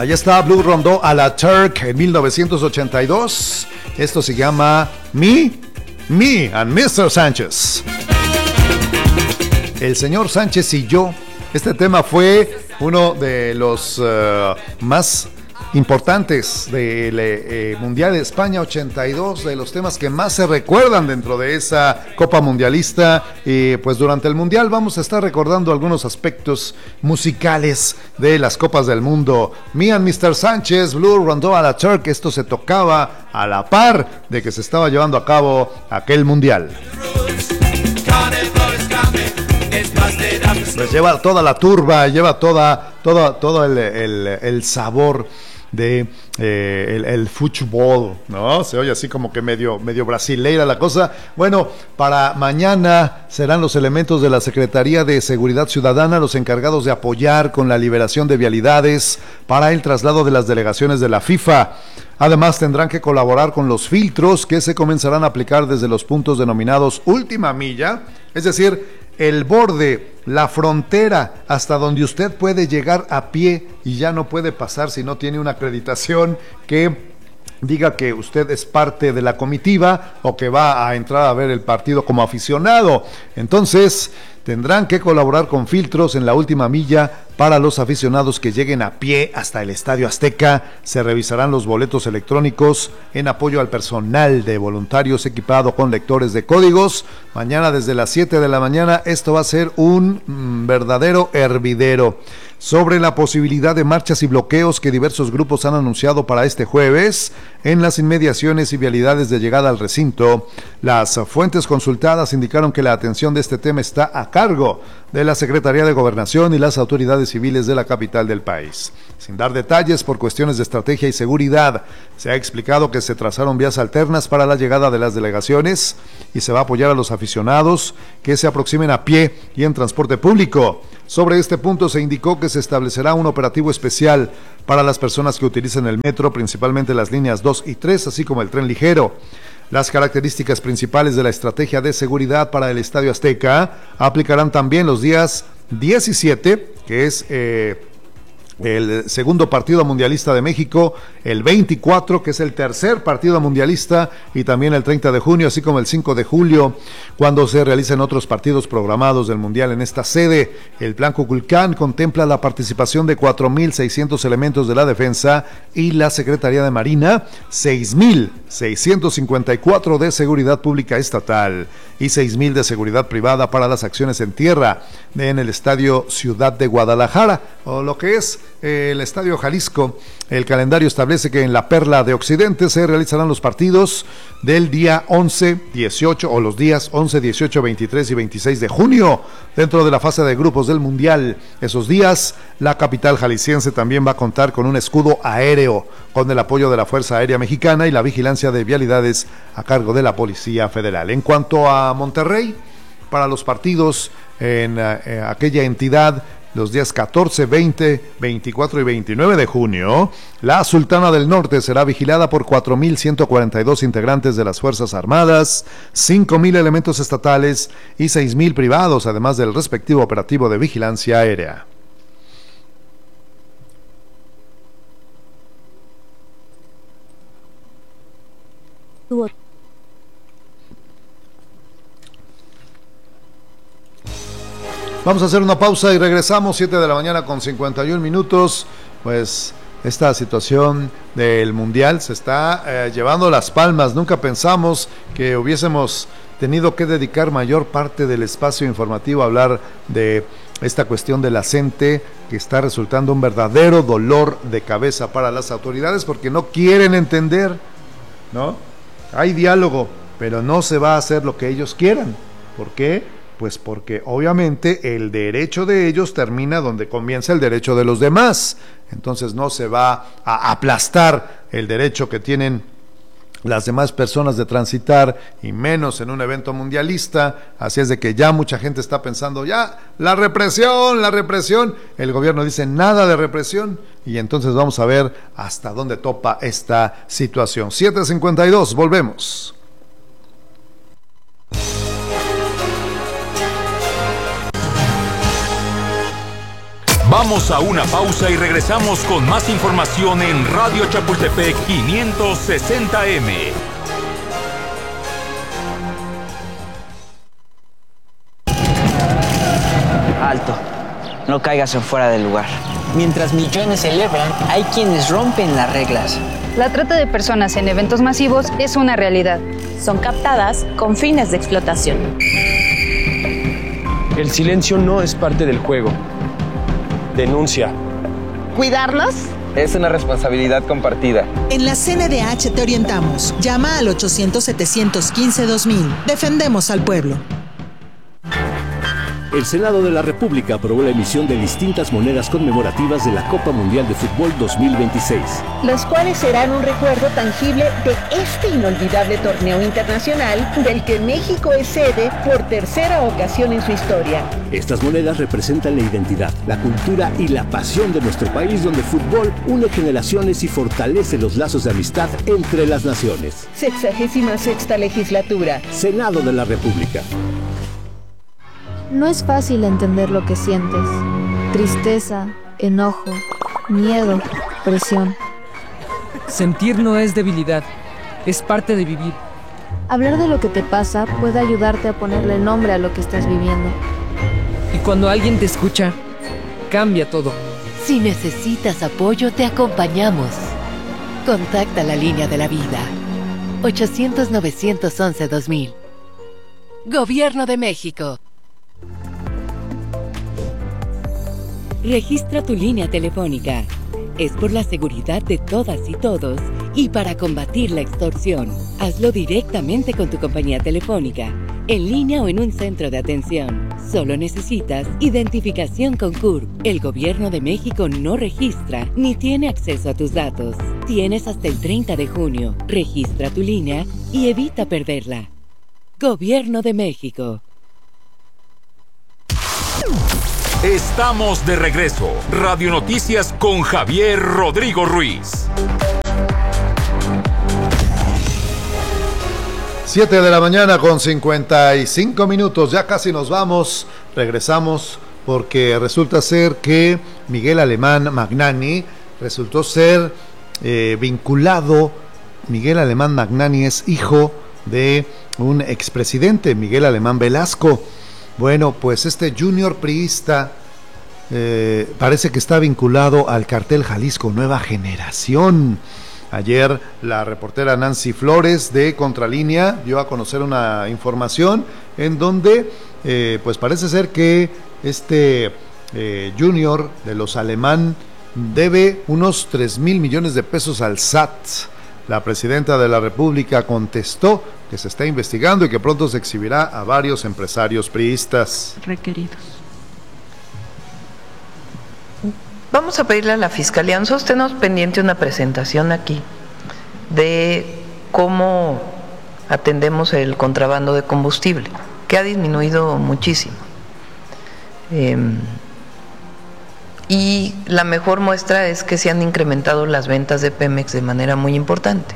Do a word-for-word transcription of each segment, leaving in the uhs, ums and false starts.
Allá está Blue rondó a la Turk en mil novecientos ochenta y dos. Esto se llama Me, Me and mister Sánchez. El señor Sánchez y yo. Este tema fue uno de los uh, más importantes del eh, Mundial de España ochenta y dos, de los temas que más se recuerdan dentro de esa Copa Mundialista. Y pues durante el Mundial vamos a estar recordando algunos aspectos musicales de las Copas del Mundo. Me and mister Sánchez, Blue rondó a la Turk. Esto se tocaba a la par de que se estaba llevando a cabo aquel Mundial. Pues lleva toda la turba, lleva toda, toda, todo el, el, el sabor de eh, el, el fútbol, ¿no? Se oye así como que medio, medio brasileira la cosa. Bueno, para mañana serán los elementos de la Secretaría de Seguridad Ciudadana los encargados de apoyar con la liberación de vialidades para el traslado de las delegaciones de la FIFA. Además, tendrán que colaborar con los filtros que se comenzarán a aplicar desde los puntos denominados última milla, es decir, el borde, la frontera, hasta donde usted puede llegar a pie y ya no puede pasar si no tiene una acreditación que diga que usted es parte de la comitiva o que va a entrar a ver el partido como aficionado. Entonces, tendrán que colaborar con filtros en la última milla para los aficionados que lleguen a pie hasta el Estadio Azteca. Se revisarán los boletos electrónicos en apoyo al personal de voluntarios equipado con lectores de códigos. Mañana desde las siete de la mañana esto va a ser un mm, verdadero hervidero. Sobre la posibilidad de marchas y bloqueos que diversos grupos han anunciado para este jueves en las inmediaciones y vialidades de llegada al recinto, las fuentes consultadas indicaron que la atención de este tema está a cargo de la Secretaría de Gobernación y las autoridades civiles de la capital del país. Sin dar detalles por cuestiones de estrategia y seguridad, se ha explicado que se trazaron vías alternas para la llegada de las delegaciones y se va a apoyar a los aficionados que se aproximen a pie y en transporte público. Sobre este punto se indicó que se establecerá un operativo especial para las personas que utilicen el metro, principalmente las líneas dos y tres, así como el tren ligero. Las características principales de la estrategia de seguridad para el Estadio Azteca aplicarán también los días diecisiete, que es eh, el segundo partido mundialista de México, el veinticuatro, que es el tercer partido mundialista, y también el treinta de junio, así como el cinco de julio, cuando se realicen otros partidos programados del Mundial en esta sede. El Plan Kukulcán contempla la participación de cuatro mil seiscientos elementos de la defensa y la Secretaría de Marina, seis mil seiscientos cincuenta y cuatro de seguridad pública estatal y seis mil de seguridad privada para las acciones en tierra en el Estadio Ciudad de Guadalajara, o lo que es el Estadio Jalisco. El calendario establece que en la Perla de Occidente se realizarán los partidos del día once, dieciocho o los días once, dieciocho, veintitrés y veintiséis de junio dentro de la fase de grupos del Mundial. Esos días la capital jalisciense también va a contar con un escudo aéreo con el apoyo de la Fuerza Aérea Mexicana y la vigilancia de vialidades a cargo de la Policía Federal. En cuanto a Monterrey, para los partidos en eh, aquella entidad, los días catorce, veinte, veinticuatro y veintinueve de junio, la Sultana del Norte será vigilada por cuatro mil ciento cuarenta y dos integrantes de las Fuerzas Armadas, cinco mil elementos estatales y seis mil privados, además del respectivo operativo de vigilancia aérea. Vamos a hacer una pausa y regresamos, siete de la mañana con cincuenta y un minutos. Pues esta situación del Mundial se está eh, llevando las palmas. Nunca pensamos que hubiésemos tenido que dedicar mayor parte del espacio informativo a hablar de esta cuestión de la CENTE, que está resultando un verdadero dolor de cabeza para las autoridades porque no quieren entender, ¿no? Hay diálogo, pero no se va a hacer lo que ellos quieran. ¿Por qué? Pues porque obviamente el derecho de ellos termina donde comienza el derecho de los demás. Entonces no se va a aplastar el derecho que tienen las demás personas de transitar, y menos en un evento mundialista. Así es de que ya mucha gente está pensando, ya, la represión, la represión. El gobierno dice nada de represión, y entonces vamos a ver hasta dónde topa esta situación. siete cincuenta y dos, volvemos. Vamos a una pausa y regresamos con más información en Radio Chapultepec quinientos sesenta eme. Alto, no caigas en fuera del lugar. Mientras millones celebran, hay quienes rompen las reglas. La trata de personas en eventos masivos es una realidad. Son captadas con fines de explotación. El silencio no es parte del juego. Denuncia. ¿Cuidarlos? Es una responsabilidad compartida. En la C N D H te orientamos. Llama al ochocientos, setecientos quince, dos mil. Defendemos al pueblo. El Senado de la República aprobó la emisión de distintas monedas conmemorativas de la Copa Mundial de Fútbol dos mil veintiséis. Las cuales serán un recuerdo tangible de este inolvidable torneo internacional del que México es sede por tercera ocasión en su historia. Estas monedas representan la identidad, la cultura y la pasión de nuestro país, donde el fútbol une generaciones y fortalece los lazos de amistad entre las naciones. Sexagésima sexta legislatura. Senado de la República. No es fácil entender lo que sientes. Tristeza, enojo, miedo, presión. Sentir no es debilidad, es parte de vivir. Hablar de lo que te pasa puede ayudarte a ponerle nombre a lo que estás viviendo. Y cuando alguien te escucha, cambia todo. Si necesitas apoyo, te acompañamos. Contacta la línea de la vida. ochocientos, novecientos once, dos mil. Gobierno de México. Registra tu línea telefónica. Es por la seguridad de todas y todos y para combatir la extorsión. Hazlo directamente con tu compañía telefónica, en línea o en un centro de atención. Solo necesitas identificación con C U R P. El Gobierno de México no registra ni tiene acceso a tus datos. Tienes hasta el treinta de junio. Registra tu línea y evita perderla. Gobierno de México. Estamos de regreso. Radio Noticias con Javier Rodrigo Ruiz. Siete de la mañana con cincuenta y cinco minutos. Ya casi nos vamos. Regresamos porque resulta ser que Miguel Alemán Magnani resultó ser eh, vinculado. Miguel Alemán Magnani es hijo de un expresidente, Miguel Alemán Velasco. Bueno, pues este junior priista eh, parece que está vinculado al cartel Jalisco Nueva Generación. Ayer la reportera Nancy Flores de Contralínea dio a conocer una información en donde eh, pues parece ser que este eh, junior de los Alemán debe unos tres mil millones de pesos al S A T. La presidenta de la República contestó que se está investigando y que pronto se exhibirá a varios empresarios priistas requeridos. Vamos a pedirle a la Fiscalía, nosotros tenemos pendiente una presentación aquí de cómo atendemos el contrabando de combustible, que ha disminuido muchísimo. Eh, y la mejor muestra es que se han incrementado las ventas de Pemex de manera muy importante.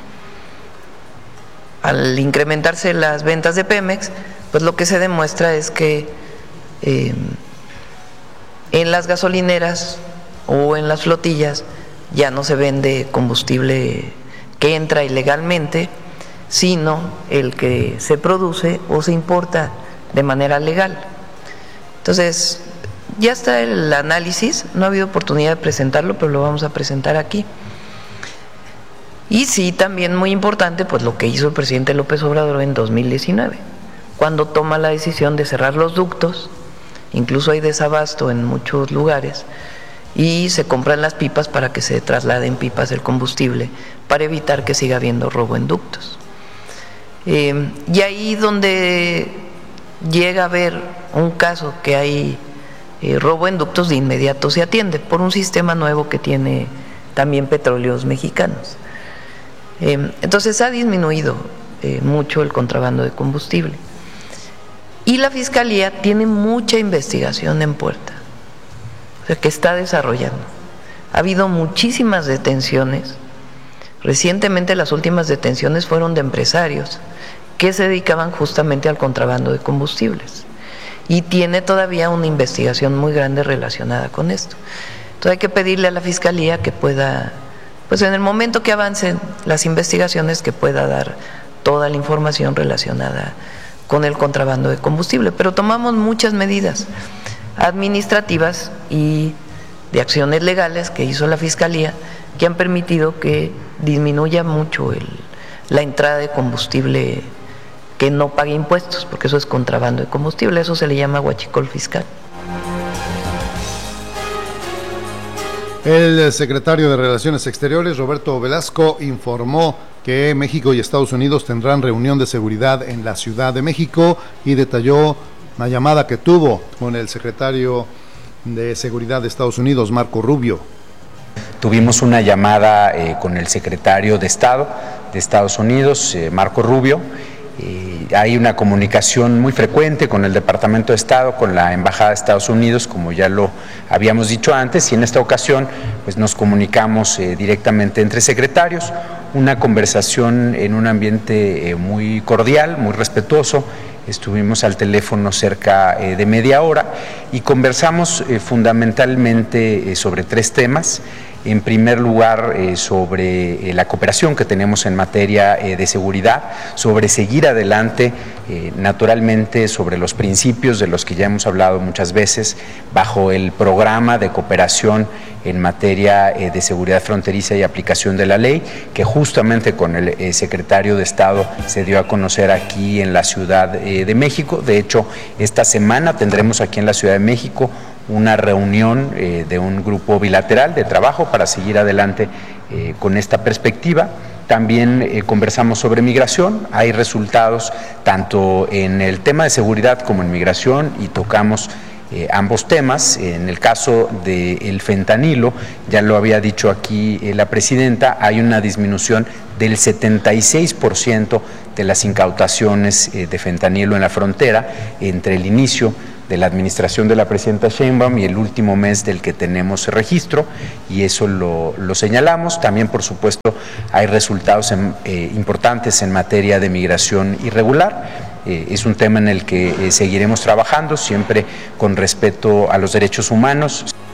Al incrementarse las ventas de Pemex, pues lo que se demuestra es que eh, en las gasolineras o en las flotillas ya no se vende combustible que entra ilegalmente, sino el que se produce o se importa de manera legal. Entonces, ya está el análisis, no ha habido oportunidad de presentarlo, pero lo vamos a presentar aquí. Y sí, también muy importante, pues lo que hizo el presidente López Obrador en dos mil diecinueve, cuando toma la decisión de cerrar los ductos, incluso hay desabasto en muchos lugares, y se compran las pipas para que se trasladen pipas del combustible, para evitar que siga habiendo robo en ductos. Eh, y ahí donde llega a haber un caso que hay eh, robo en ductos, de inmediato se atiende por un sistema nuevo que tiene también Petróleos Mexicanos. Eh, entonces ha disminuido eh, mucho el contrabando de combustible. Y la Fiscalía tiene mucha investigación en puerta, o sea, que está desarrollando. Ha habido muchísimas detenciones. Recientemente las últimas detenciones fueron de empresarios que se dedicaban justamente al contrabando de combustibles. y tiene todavía una investigación muy grande relacionada con esto. Entonces hay que pedirle a la Fiscalía que pueda, pues en el momento que avancen las investigaciones, que pueda dar toda la información relacionada con el contrabando de combustible. Pero tomamos muchas medidas administrativas y de acciones legales que hizo la Fiscalía, que han permitido que disminuya mucho el, la entrada de combustible que no pague impuestos, porque eso es contrabando de combustible, eso se le llama huachicol fiscal. El secretario de Relaciones Exteriores, Roberto Velasco, informó que México y Estados Unidos tendrán reunión de seguridad en la Ciudad de México y detalló una llamada que tuvo con el secretario de Seguridad de Estados Unidos, Marco Rubio. Tuvimos una llamada eh, con el secretario de Estado de Estados Unidos, eh, Marco Rubio. Eh, hay una comunicación muy frecuente con el Departamento de Estado, con la Embajada de Estados Unidos, como ya lo habíamos dicho antes, y en esta ocasión pues nos comunicamos eh, directamente entre secretarios, una conversación en un ambiente eh, muy cordial, muy respetuoso. Estuvimos al teléfono cerca eh, de media hora y conversamos eh, fundamentalmente eh, sobre tres temas. En primer lugar, eh, sobre eh, la cooperación que tenemos en materia eh, de seguridad, sobre seguir adelante, eh, naturalmente sobre los principios de los que ya hemos hablado muchas veces, bajo el programa de cooperación en materia eh, de seguridad fronteriza y aplicación de la ley, que justamente con el eh, secretario de Estado se dio a conocer aquí en la Ciudad eh, de México. De hecho, esta semana tendremos aquí en la Ciudad de México una reunión eh, de un grupo bilateral de trabajo para seguir adelante eh, con esta perspectiva. También eh, conversamos sobre migración, hay resultados tanto en el tema de seguridad como en migración y tocamos eh, ambos temas. En el caso del fentanilo, ya lo había dicho aquí eh, la presidenta, hay una disminución del setenta y seis por ciento de las incautaciones eh, de fentanilo en la frontera entre el inicio de la administración de la presidenta Sheinbaum y el último mes del que tenemos registro, y eso lo, lo señalamos. También, por supuesto, hay resultados en, eh, importantes en materia de migración irregular. Eh, es un tema en el que eh, seguiremos trabajando, siempre con respeto a los derechos humanos.